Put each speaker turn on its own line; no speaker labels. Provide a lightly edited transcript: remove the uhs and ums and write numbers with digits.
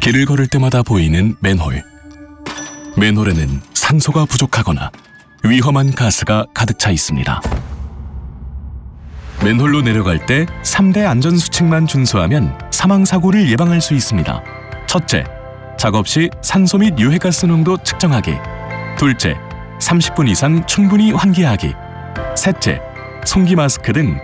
길을 걸을 때마다 보이는 맨홀. 맨홀에는 산소가 부족하거나 위험한 가스가 가득 차 있습니다. 맨홀로 내려갈 때 3대 안전수칙만 준수하면 사망사고를 예방할 수 있습니다. 첫째, 작업 시 산소 및 유해가스 농도 측정하기. 둘째, 30분 이상 충분히 환기하기. 셋째, 송기 마스크 등